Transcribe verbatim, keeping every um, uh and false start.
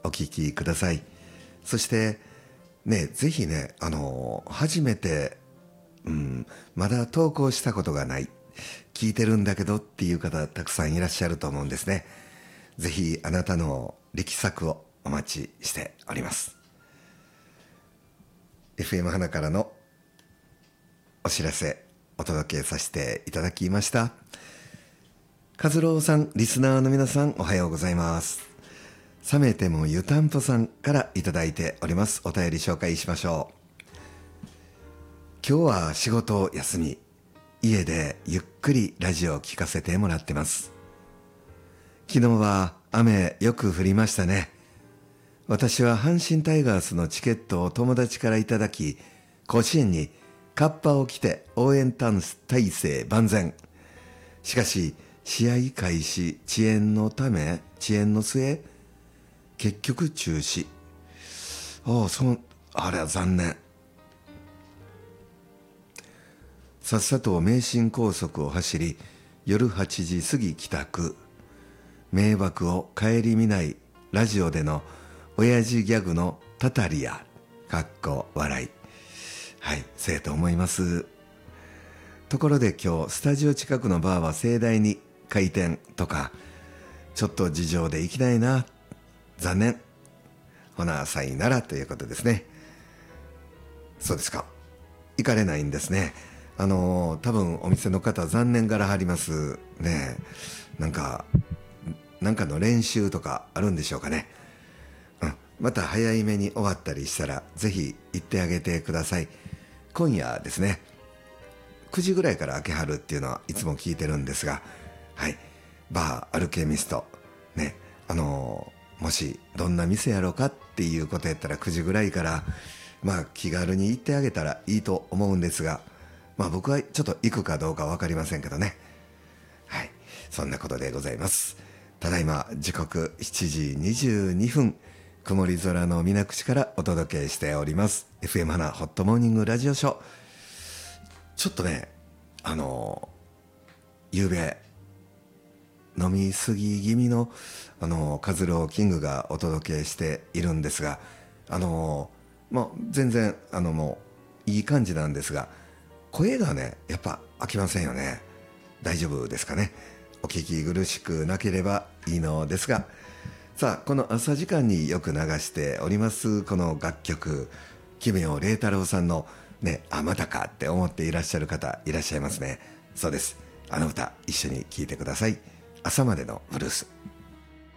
お聞きください。そしてね、ぜひね、あの初めて、うん、まだ投稿したことがない、聞いてるんだけどっていう方たくさんいらっしゃると思うんですね。ぜひあなたの力作をお待ちしております。 エフエム 花からのお知らせお届けさせていただきました。和郎さん、リスナーの皆さん、おはようございます。冷めても湯たんぽさんからいただいております。お便り紹介しましょう。今日は仕事休み、家でゆっくりラジオを聞かせてもらってます。昨日は雨よく降りましたね。私は阪神タイガースのチケットを友達からいただき、甲子園にカッパを着て応援体制万全。しかし試合開始遅延のため遅延の末結局中止。ああ、そう、あれは残念。さっさと名神高速を走り、夜はちじ過ぎ帰宅。迷惑を顧みないラジオでの親父ギャグのたたりや、かっこ笑い。はい、せやと思います。ところで今日、スタジオ近くのバーは盛大に開店とか、ちょっと事情で行きないな。残念。ほな、さいならということですね。そうですか。行かれないんですね。あのー、多分お店の方残念がらはりますね。なんか、なんかの練習とかあるんでしょうかね。うん。また早いめに終わったりしたら、ぜひ行ってあげてください。今夜ですね。くじぐらいから開けはるっていうのはいつも聞いてるんですが、はい。バーアルケミスト。ね。あのー、もしどんな店やろうかっていうことやったらくじぐらいから、まあ気軽に行ってあげたらいいと思うんですが、まあ僕はちょっと行くかどうかわかりませんけどね。はい。そんなことでございます。ただいま時刻しちじにじゅうにふん、曇り空の水口からお届けしております。エフエム 花ホットモーニングラジオショー。ちょっとね、あのー、夕べ、飲みすぎ気味の、あのー、カズローキングがお届けしているんですが、あのー、まあ、全然、あの、もう、いい感じなんですが、声がね、やっぱ飽きませんよね。大丈夫ですかね。お聞き苦しくなければいいのですが、さあ、この朝時間によく流しておりますこの楽曲、奇妙麗太郎さんのね、あ、またかって思っていらっしゃる方いらっしゃいますね。そうです。あの歌一緒に聴いてください。朝までのブルース。